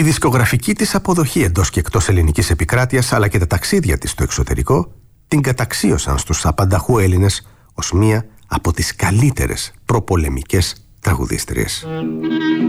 δισκογραφική της αποδοχή εντός και εκτός ελληνικής επικράτειας, αλλά και τα ταξίδια της στο εξωτερικό, την καταξίωσαν στους απανταχού Έλληνες ως μία από τις καλύτερες προπολεμικές τραγουδίστριες.